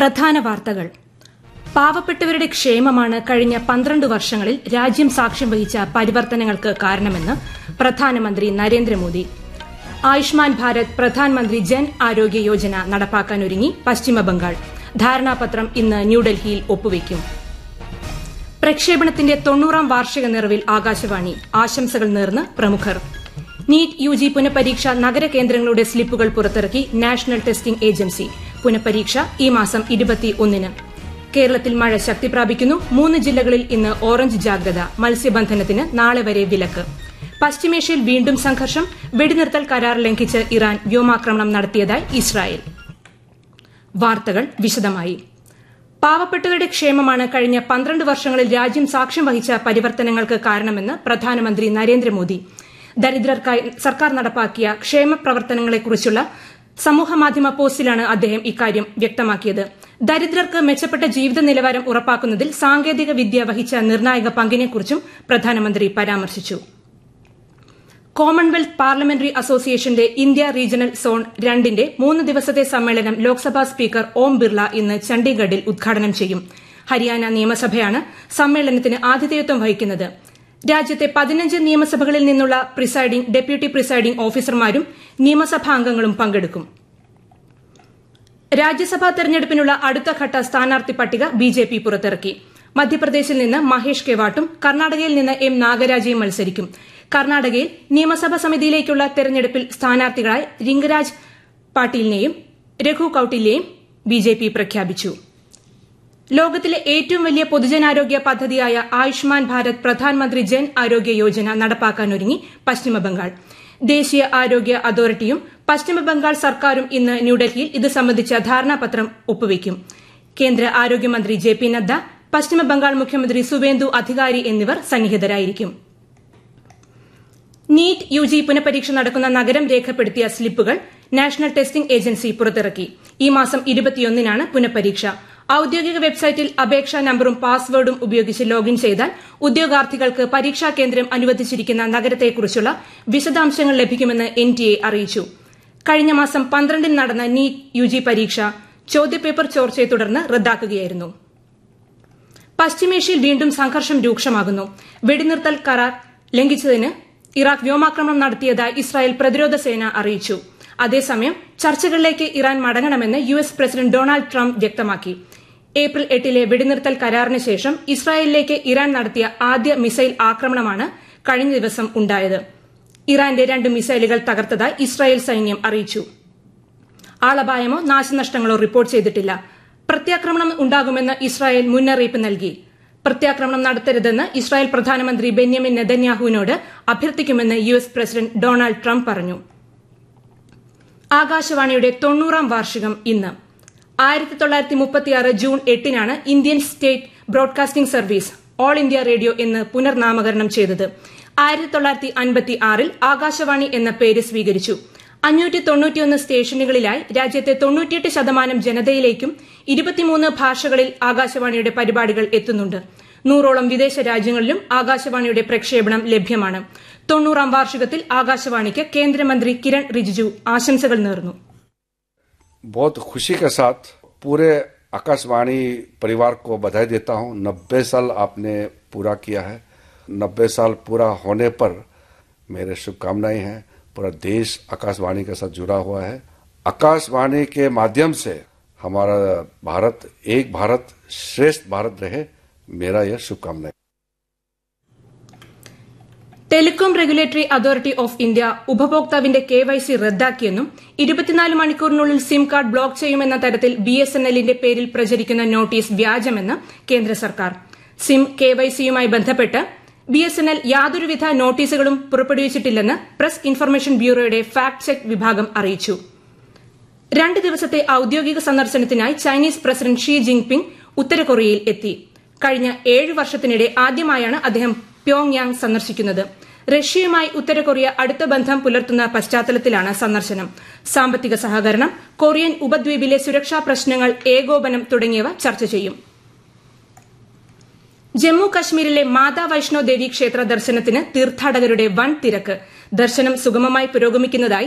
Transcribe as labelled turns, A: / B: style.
A: പ്രധാന വാർത്തകൾ. പാവപ്പെട്ടവരുടെ ക്ഷേമമാണ് കഴിഞ്ഞ 12 വർഷങ്ങളിൽ രാജ്യം സാക്ഷ്യം വഹിച്ച പരിവർത്തനങ്ങൾക്ക് കാരണമെന്ന് പ്രധാനമന്ത്രി നരേന്ദ്രമോദി. ആയുഷ്മാൻ ഭാരത് പ്രധാൻമന്ത്രി ജൻ ആരോഗ്യ യോജന നടപ്പാക്കാനൊരുങ്ങി പശ്ചിമബംഗാൾ. ധാരണാപത്രം ഇന്ന് ന്യൂഡൽഹിയിൽ ഒപ്പുവയ്ക്കും. പ്രക്ഷേപണത്തിന്റെ 90ാം വാർഷിക നിറവിൽ ആകാശവാണി. ആശംസകൾ നേർന്ന് പ്രമുഖർ. നീറ്റ് യുജി പുനഃപരീക്ഷ നഗരകേന്ദ്രങ്ങളുടെ സ്ലിപ്പുകൾ പുറത്തിറക്കി നാഷണൽ ടെസ്റ്റിംഗ് ഏജൻസി. പുനഃപരീക്ഷ ഈ മാസം 21-ന്. കേരളത്തിൽ മഴ ശക്തി പ്രാപിക്കുന്നു. 3 ജില്ലകളിൽ ഇന്ന് ഓറഞ്ച് ജാഗ്രത. മത്സ്യബന്ധനത്തിന് നാളെ വരെ വിലക്ക്. പശ്ചിമേഷ്യയിൽ വീണ്ടും സംഘർഷം. വെടിനിർത്തൽ കരാർ ലംഘിച്ച് ഇറാൻ വ്യോമാക്രമണം നടത്തിയതായി ഇസ്രായേൽ. വാർത്തകൾ വിശദമായി. പാവപ്പെട്ടവരുടെ ക്ഷേമമാണ് കഴിഞ്ഞ 12 വർഷങ്ങളിൽ രാജ്യം സാക്ഷ്യം വഹിച്ച പരിവർത്തനങ്ങൾക്ക് കാരണമെന്ന് പ്രധാനമന്ത്രി നരേന്ദ്രമോദി. ദരിദ്രർക്കായി സർക്കാർ നടപ്പാക്കിയ ക്ഷേമ പ്രവർത്തനങ്ങളെക്കുറിച്ചുള്ള സമൂഹമാധ്യമ പോസ്റ്റിലാണ് അദ്ദേഹം ഇക്കാര്യം വ്യക്തമാക്കിയത്. ദരിദ്രർക്ക് മെച്ചപ്പെട്ട ജീവിത നിലവാരം ഉറപ്പാക്കുന്നതിൽ സാങ്കേതിക വിദ്യ വഹിച്ച നിർണായക പങ്കിനെക്കുറിച്ചും പ്രധാനമന്ത്രി പരാമർശിച്ചു. കോമൺവെൽത്ത് പാർലമെന്ററി അസോസിയേഷന്റെ ഇന്ത്യ റീജിയണൽ സോൺ 2ന്റെ 3 ദിവസത്തെ സമ്മേളനം ലോക്സഭാ സ്പീക്കർ ഓം ബിർള ഇന്ന് ചണ്ഡീഗഡിൽ ഉദ്ഘാടനം ചെയ്യും. ഹരിയാന നിയമസഭയാണ് സമ്മേളനത്തിന് ആതിഥേയത്വം വഹിക്കുന്നത്. രാജ്യത്തെ 15 നിയമസഭകളിൽ നിന്നുള്ള പ്രിസൈഡിംഗ്, ഡെപ്യൂട്ടി പ്രിസൈഡിംഗ് ഓഫീസർമാരും നിയമസഭാംഗങ്ങളും പങ്കെടുക്കും. രാജ്യസഭാ തെരഞ്ഞെടുപ്പിനുള്ള അടുത്തഘട്ട സ്ഥാനാർത്ഥി പട്ടിക ബിജെപി പുറത്തിറക്കി. മധ്യപ്രദേശിൽ നിന്ന് മഹേഷ് കെവാട്ടും കർണാടകയിൽ നിന്ന് എം നാഗരാജയും മത്സരിക്കും. കർണാടകയിൽ നിയമസഭാ സമിതിയിലേക്കുള്ള തെരഞ്ഞെടുപ്പിൽ സ്ഥാനാർത്ഥികളായി രിംഗരാജ് പാട്ടീലിനെയും രഘു കൌട്ടിലിനെയും ബിജെപി പ്രഖ്യാപിച്ചു. ലോകത്തിലെ ഏറ്റവും വലിയ പൊതുജനാരോഗ്യ പദ്ധതിയായ ആയുഷ്മാൻ ഭാരത് പ്രധാൻമന്ത്രി ജൻ ആരോഗ്യ യോജന നടപ്പാക്കാനൊരുങ്ങി പശ്ചിമബംഗാൾ. ദേശീയ ആരോഗ്യ അതോറിറ്റിയും പശ്ചിമബംഗാൾ സർക്കാരും ഇന്ന് ന്യൂഡൽഹിയിൽ ഇത് സംബന്ധിച്ച ധാരണാപത്രം ഒപ്പുവയ്ക്കും. കേന്ദ്ര ആരോഗ്യമന്ത്രി ജെ പി നദ്ദ, പശ്ചിമബംഗാൾ മുഖ്യമന്ത്രി സുവേന്ദു അധികാരി എന്നിവർ സന്നിഹിതരായിരിക്കും. നീറ്റ് യുജി പുനഃപരീക്ഷ നടക്കുന്ന നഗരം രേഖപ്പെടുത്തിയ സ്ലിപ്പുകൾ നാഷണൽ ടെസ്റ്റിംഗ് ഏജൻസി പുറത്തിറക്കി. ഈ മാസം 21-നാണ് പുനഃപരീക്ഷ. ഔദ്യോഗിക വെബ്സൈറ്റിൽ അപേക്ഷാ നമ്പറും പാസ്വേഡും ഉപയോഗിച്ച് ലോഗിൻ ചെയ്താൽ ഉദ്യോഗാർത്ഥികൾക്ക് പരീക്ഷാ കേന്ദ്രം അനുവദിച്ചിരിക്കുന്ന നഗരത്തെക്കുറിച്ചുള്ള വിശദാംശങ്ങൾ ലഭിക്കുമെന്ന് NTA അറിയിച്ചു. കഴിഞ്ഞ മാസം 12-ന് നടന്ന നീറ്റ് യുജി പരീക്ഷ ചോദ്യപേപ്പർ ചോർച്ചയെ തുടർന്ന് റദ്ദാക്കുകയായിരുന്നു. പശ്ചിമേഷ്യയിൽ വീണ്ടും സംഘർഷം രൂക്ഷമാകുന്നു. വെടിനിർത്തൽ കരാർ ലംഘിച്ചതിന് ഇറാഖ് വ്യോമാക്രമണം നടത്തിയതായി ഇസ്രായേൽ പ്രതിരോധ സേന അറിയിച്ചു. അതേസമയം ചർച്ചകളിലേക്ക് Iran മടങ്ങണമെന്ന് US president Donald Trump വ്യക്തമാക്കി. ഏപ്രിൽ 8-ലെ വെടിനിർത്തൽ കരാറിന് ശേഷം ഇസ്രായേലിലേക്ക് ഇറാൻ നടത്തിയ ആദ്യ മിസൈൽ ആക്രമണമാണ് കഴിഞ്ഞ ദിവസം ഉണ്ടായത്. ഇറാന്റെ 2 മിസൈലുകൾ തകർത്തതായി ഇസ്രായേൽ സൈന്യം അറിയിച്ചു. ആളപായമോ നാശനഷ്ടങ്ങളോ റിപ്പോർട്ട് ചെയ്തിട്ടില്ല. പ്രത്യാക്രമണം ഉണ്ടാകുമെന്ന് ഇസ്രായേൽ മുന്നറിയിപ്പ് നൽകി. പ്രത്യാക്രമണം നടത്തരുതെന്ന് ഇസ്രായേൽ പ്രധാനമന്ത്രി Benyamin നെതന്യാഹുവിനോട് അഭ്യർത്ഥിക്കുമെന്ന് US president Donald Trump പറഞ്ഞു. ആകാശവാണിയുടെ 90ാം വാർഷികം ഇന്ന്. 1936 June 8-നാണ് Indian state broadcasting service all India radio എന്ന് പുനർനാമകരണം ചെയ്തത്. 1956-ൽ ആകാശവാണി എന്ന പേര് സ്വീകരിച്ചു. 591 സ്റ്റേഷനുകളിലായി രാജ്യത്തെ 98% ജനതയിലേക്കും 23 ഭാഷകളിൽ ആകാശവാണിയുടെ പരിപാടികൾ എത്തുന്നുണ്ട്. 100ഓളം വിദേശ രാജ്യങ്ങളിലും ആകാശവാണിയുടെ പ്രക്ഷേപണം ലഭ്യമാണ്. 90ാം വാർഷികത്തിൽ ആകാശവാണിക്ക് കേന്ദ്രമന്ത്രി കിരൺ റിജിജു ആശംസകൾ നേർന്നു.
B: बहुत खुशी के साथ पूरे आकाशवाणी परिवार को बधाई देता हूं. 90 साल आपने पूरा किया है. 90 साल पूरा होने पर मेरे शुभकामनाएं हैं. पूरा देश आकाशवाणी के साथ जुड़ा हुआ है. आकाशवाणी के माध्यम से हमारा भारत एक भारत श्रेष्ठ भारत रहे. मेरा यह शुभकामनाएं.
A: Telecom regulatory authority of India ഉപഭോക്താവിന്റെ KYC റദ്ദാക്കിയെന്നും 24 മണിക്കൂറിനുള്ളിൽ സിം കാർഡ് ബ്ലോക്ക് ചെയ്യുമെന്ന തരത്തിൽ BSNLന്റെ പേരിൽ പ്രചരിക്കുന്ന നോട്ടീസ് വ്യാജമെന്ന് കേന്ദ്ര സർക്കാർ. സിം KYCയുമായി ബന്ധപ്പെട്ട് BSNL യാതൊരുവിധ നോട്ടീസുകളും പുറപ്പെടുവിച്ചിട്ടില്ലെന്ന് പ്രസ് ഇൻഫർമേഷൻ ബ്യൂറോയുടെ ഫാക്ട് ചെക്ക് വിഭാഗം അറിയിച്ചു. 2 ദിവസത്തെ ഔദ്യോഗിക സന്ദർശനത്തിനായി ചൈനീസ് പ്രസിഡന്റ് ഷീ ജിൻപിങ് ഉത്തര കൊറിയയിൽ എത്തി. കഴിഞ്ഞ 7 വർഷത്തിനിടെ ആദ്യമായാണ് അദ്ദേഹം പ്യോങ്യാങ് സന്ദർശിക്കുന്നത്. റഷ്യയുമായി ഉത്തര കൊറിയ അടുത്ത ബന്ധം പുലർത്തുന്ന പശ്ചാത്തലത്തിലാണ് സന്ദർശനം. സാമ്പത്തിക സഹകരണം, കൊറിയൻ ഉപദ്വീപിലെ സുരക്ഷാ പ്രശ്നങ്ങൾ, ഏകോപനം തുടങ്ങിയവ ചർച്ച ചെയ്യും. ജമ്മു കശ്മീരിലെ മാതാ വൈഷ്ണോ ദേവി ക്ഷേത്ര ദർശനത്തിന് തീർത്ഥാടകരുടെ വൻ തിരക്ക്. ദർശനം സുഗമമായി പുരോഗമിക്കുന്നതായി